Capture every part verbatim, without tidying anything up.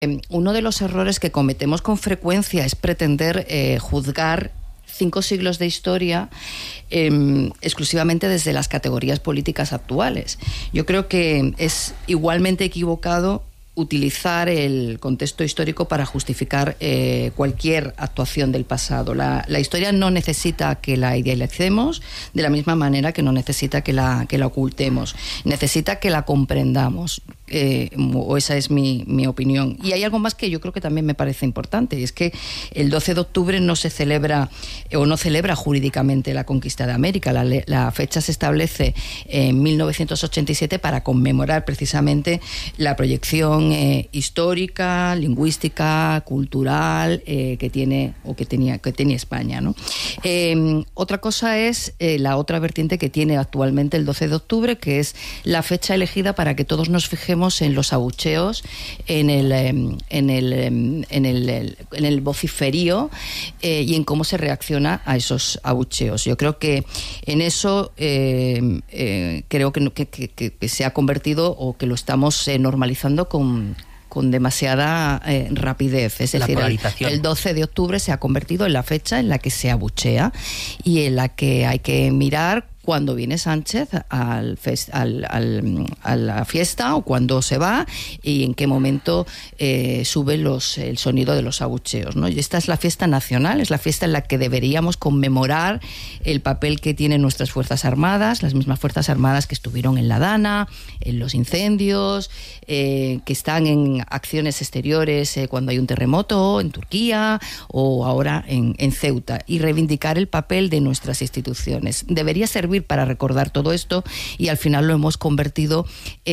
Uno de los errores que cometemos con frecuencia es pretender eh, juzgar cinco siglos de historia eh, exclusivamente desde las categorías políticas actuales. Yo creo que es igualmente equivocado utilizar el contexto histórico para justificar eh, cualquier actuación del pasado. La, la historia no necesita que la idealicemos de la misma manera que no necesita que la, que la ocultemos. Necesita que la comprendamos. Eh, o esa es mi, mi opinión. Y hay algo más que yo creo que también me parece importante, y es que el doce de octubre no se celebra eh, o no celebra jurídicamente la conquista de América. La, la fecha se establece en mil novecientos ochenta y siete para conmemorar precisamente la proyección eh, histórica, lingüística, cultural eh, que tiene o que tenía, que tenía España, ¿no? Eh, otra cosa es eh, la otra vertiente que tiene actualmente el doce de octubre, que es la fecha elegida para que todos nos fijemos en los abucheos, en el, en el, en el, en el vociferío eh, y en cómo se reacciona a esos abucheos. Yo creo que en eso eh, eh, creo que, que, que, que se ha convertido o que lo estamos eh, normalizando con con demasiada eh, rapidez. Es decir, el, el doce de octubre se ha convertido en la fecha en la que se abuchea y en la que hay que mirar cuando viene Sánchez al fest, al, al, a la fiesta o cuando se va y en qué momento eh, sube los, el sonido de los abucheos, ¿no? Y esta es la fiesta nacional, es la fiesta en la que deberíamos conmemorar el papel que tienen nuestras Fuerzas Armadas, las mismas Fuerzas Armadas que estuvieron en la Dana, en los incendios, eh, que están en acciones exteriores eh, cuando hay un terremoto en Turquía o ahora en, en Ceuta, y reivindicar el papel de nuestras instituciones. Debería servir para recordar todo esto y al final lo hemos convertido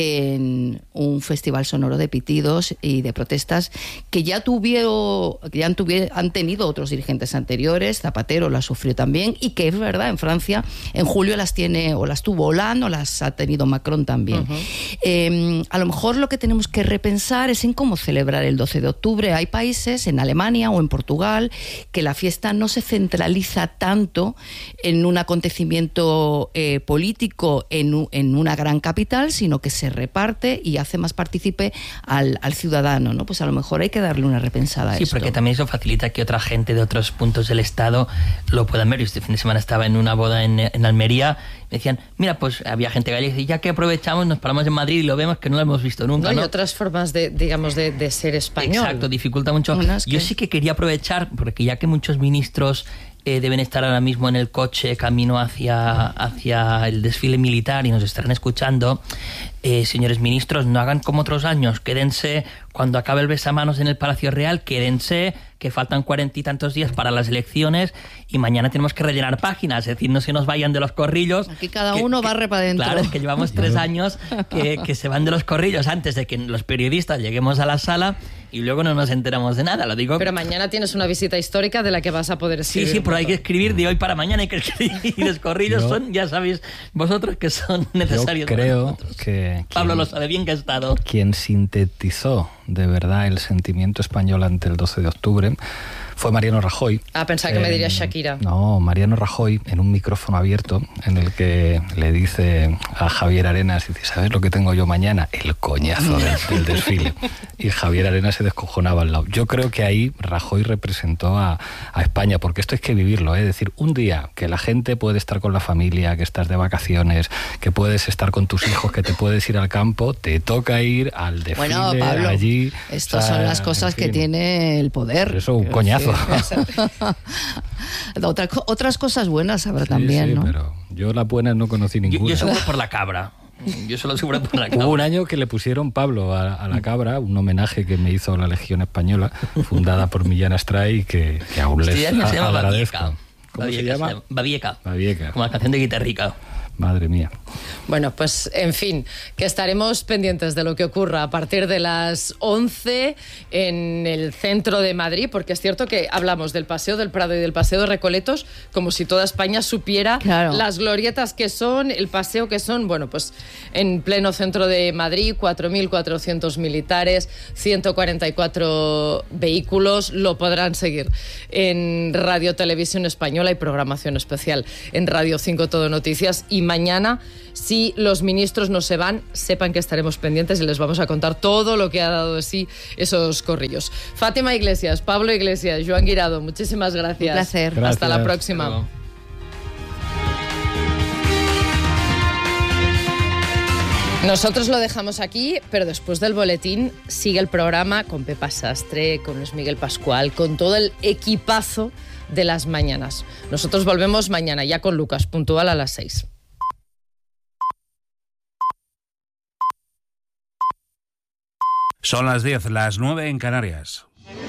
en un festival sonoro de pitidos y de protestas que ya tuvieron, que ya han, tuvieron, han tenido otros dirigentes anteriores. Zapatero las sufrió también, y que es verdad, en Francia en julio las tiene o las tuvo Hollande o las ha tenido Macron también. Uh-huh. Eh, a lo mejor lo que tenemos que repensar es en cómo celebrar el doce de octubre. Hay países, en Alemania o en Portugal, que la fiesta no se centraliza tanto en un acontecimiento Eh, político en, en una gran capital, sino que se reparte y hace más partícipe al, al ciudadano, ¿no? Pues a lo mejor hay que darle una repensada a sí, esto. Sí, porque también eso facilita que otra gente de otros puntos del Estado lo puedan ver. Yo este fin de semana estaba en una boda en, en Almería, me decían, mira, pues había gente gallega, y ya que aprovechamos, nos paramos en Madrid y lo vemos, que no lo hemos visto nunca, ¿no? ¿no? Y otras formas de, digamos, de, de ser español. Exacto, dificulta mucho. Que... Yo sí que quería aprovechar, porque ya que muchos ministros Eh, deben estar ahora mismo en el coche camino hacia, hacia el desfile militar y nos estarán escuchando, eh, señores ministros, no hagan como otros años, quédense cuando acabe el besamanos en el Palacio Real, quédense, que faltan cuarenta y tantos días para las elecciones y mañana tenemos que rellenar páginas, es decir, no se nos vayan de los corrillos. Aquí cada que, uno que, barre para adentro. Claro, es que llevamos tres años que, que se van de los corrillos antes de que los periodistas lleguemos a la sala y luego no nos enteramos de nada, lo digo. Pero mañana tienes una visita histórica de la que vas a poder escribir. Sí, sí, pero hay que escribir de hoy para mañana, hay que escribir, y los corrillos yo, son, ya sabéis vosotros, que son necesarios. Yo creo que... Pablo quien, lo sabe bien, que ha estado. Quien sintetizó de verdad el sentimiento español ante el doce de octubre fue Mariano Rajoy. Ah, pensaba que eh, me dirías Shakira. No, Mariano Rajoy, en un micrófono abierto, en el que le dice a Javier Arenas, dice, ¿sabes lo que tengo yo mañana? El coñazo del, del desfile. Y Javier Arenas se descojonaba al lado. Yo creo que ahí Rajoy representó a, a España, porque esto hay que vivirlo, ¿eh? Es decir, un día que la gente puede estar con la familia, que estás de vacaciones, que puedes estar con tus hijos, que te puedes ir al campo, te toca ir al desfile, bueno, Pablo, allí. Estas o sea, son las cosas en fin, que tiene el poder. Eso, un coñazo. Otra, otras cosas buenas habrá sí, también, sí, ¿no? Pero yo la buena no conocí ninguna. Yo, yo seguro por la cabra. Yo solo seguro por la cabra. Hubo un año que le pusieron, Pablo, a, a la cabra, un homenaje que me hizo la Legión Española, fundada por Millán Astray, que, que aún les a, se llama agradezco. Babieca. ¿Cómo Babieca, se llama? Se llama? Babieca. Babieca. Como la canción de Guitarrica. Madre mía. Bueno, pues en fin, que estaremos pendientes de lo que ocurra a partir de las once en el centro de Madrid, porque es cierto que hablamos del Paseo del Prado y del Paseo de Recoletos como si toda España supiera claro. las glorietas que son, el paseo que son. Bueno, pues en pleno centro de Madrid, cuatro mil cuatrocientos militares, ciento cuarenta y cuatro vehículos, lo podrán seguir en Radio Televisión Española y programación especial en Radio cinco Todo Noticias y mañana. Si los ministros no se van, sepan que estaremos pendientes y les vamos a contar todo lo que ha dado de sí esos corrillos. Fátima Iglesias, Pablo Iglesias, Joan Guirado, muchísimas gracias. Un placer. Hasta Gracias. la próxima. Hasta luego. Nosotros lo dejamos aquí, pero después del boletín sigue el programa con Pepa Sastre, con Luis Miguel Pascual, con todo el equipazo de las mañanas. Nosotros volvemos mañana ya con Lucas, puntual a las seis. Son las diez, las nueve en Canarias.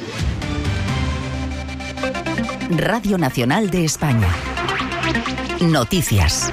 Radio Nacional de España. Noticias.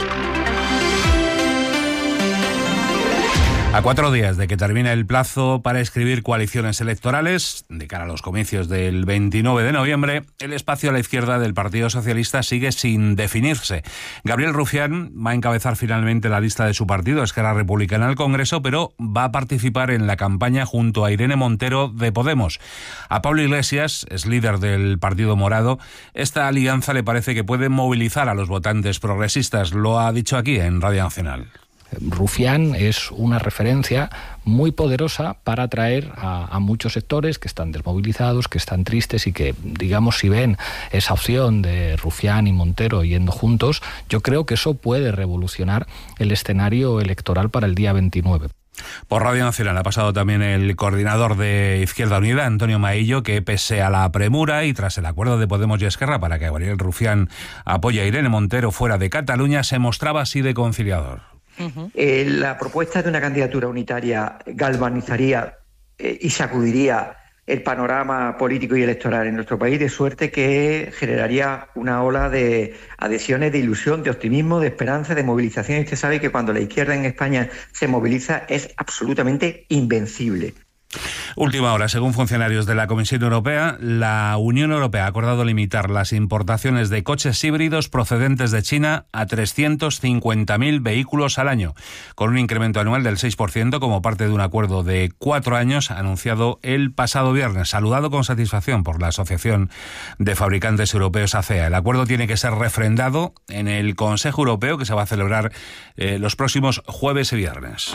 A cuatro días de que termine el plazo para escribir coaliciones electorales, de cara a los comicios del veintinueve de noviembre, el espacio a la izquierda del Partido Socialista sigue sin definirse. Gabriel Rufián va a encabezar finalmente la lista de su partido, Esquerra Republicana, al Congreso, pero va a participar en la campaña junto a Irene Montero de Podemos. A Pablo Iglesias, es líder del Partido Morado, esta alianza le parece que puede movilizar a los votantes progresistas. Lo ha dicho aquí en Radio Nacional. Rufián es una referencia muy poderosa para atraer a, a muchos sectores que están desmovilizados, que están tristes y que, digamos, si ven esa opción de Rufián y Montero yendo juntos, yo creo que eso puede revolucionar el escenario electoral para el día veintinueve. Por Radio Nacional ha pasado también el coordinador de Izquierda Unida, Antonio Maillo, que pese a la premura y tras el acuerdo de Podemos y Esquerra para que Gabriel Rufián apoye a Irene Montero fuera de Cataluña, se mostraba así de conciliador. Uh-huh. Eh, la propuesta de una candidatura unitaria galvanizaría eh, y sacudiría el panorama político y electoral en nuestro país, de suerte que generaría una ola de adhesiones, de ilusión, de optimismo, de esperanza, de movilización. Y usted sabe que cuando la izquierda en España se moviliza es absolutamente invencible. Última hora, según funcionarios de la Comisión Europea, la Unión Europea ha acordado limitar las importaciones de coches híbridos procedentes de China a trescientos cincuenta mil vehículos al año, con un incremento anual del seis por ciento como parte de un acuerdo de cuatro años anunciado el pasado viernes, saludado con satisfacción por la Asociación de Fabricantes Europeos A C E A. El acuerdo tiene que ser refrendado en el Consejo Europeo que se va a celebrar eh, los próximos jueves y viernes.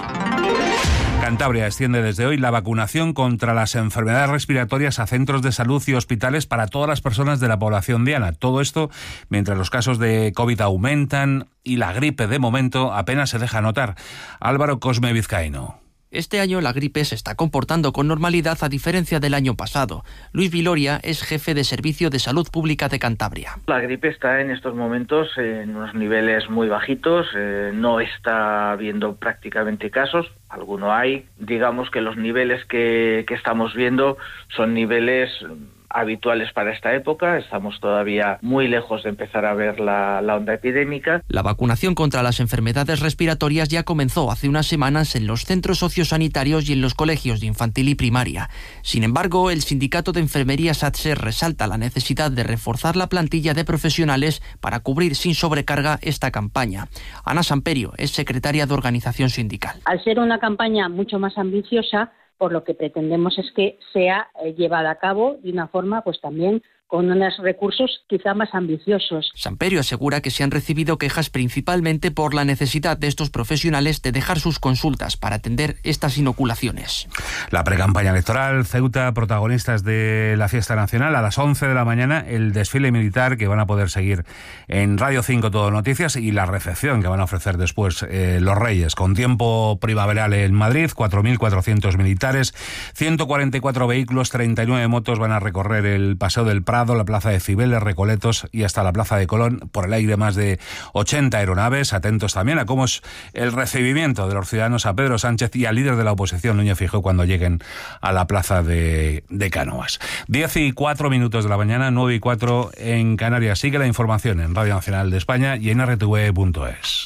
Cantabria extiende desde hoy la vacunación contra las enfermedades respiratorias a centros de salud y hospitales para todas las personas de la población diana. Todo esto mientras los casos de COVID aumentan y la gripe de momento apenas se deja notar. Álvaro Cosme Vizcaíno. Este año la gripe se está comportando con normalidad a diferencia del año pasado. Luis Viloria es jefe de Servicio de Salud Pública de Cantabria. La gripe está en estos momentos en unos niveles muy bajitos, eh, no está habiendo prácticamente casos, alguno hay. Digamos que los niveles que, que estamos viendo son niveles habituales para esta época, estamos todavía muy lejos de empezar a ver la, la onda epidémica. La vacunación contra las enfermedades respiratorias ya comenzó hace unas semanas en los centros sociosanitarios y en los colegios de infantil y primaria. Sin embargo, el sindicato de enfermería SATSE resalta la necesidad de reforzar la plantilla de profesionales para cubrir sin sobrecarga esta campaña. Ana Samperio es secretaria de organización sindical. Al ser una campaña mucho más ambiciosa, por lo que pretendemos es que sea eh, llevada a cabo de una forma, pues también con unos recursos quizá más ambiciosos. Samperio asegura que se han recibido quejas principalmente por la necesidad de estos profesionales de dejar sus consultas para atender estas inoculaciones. La precampaña electoral, Ceuta, protagonistas de la fiesta nacional, a las once de la mañana el desfile militar que van a poder seguir en Radio cinco Todo Noticias y la recepción que van a ofrecer después eh, los Reyes, con tiempo primaveral en Madrid, cuatro mil cuatrocientos militares, ciento cuarenta y cuatro vehículos, treinta y nueve motos van a recorrer el Paseo del Prado, la plaza de Cibeles, Recoletos y hasta la plaza de Colón. Por el aire más de ochenta aeronaves. Atentos también a cómo es el recibimiento de los ciudadanos a Pedro Sánchez y al líder de la oposición, Núñez Feijóo, cuando lleguen a la plaza de, de Cánovas. diez y cuatro minutos de la mañana, nueve y cuatro en Canarias. Sigue la información en Radio Nacional de España y en R T V punto es.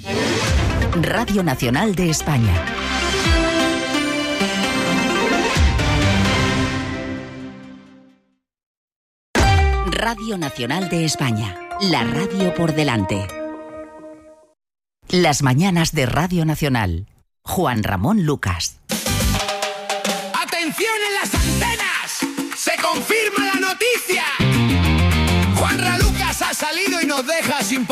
Radio Nacional de España. Radio Nacional de España, la radio por delante. Las mañanas de Radio Nacional. Juan Ramón Lucas. ¡Atención en las antenas! ¡Se confirma la noticia! Juan Ra Lucas ha salido y nos deja sin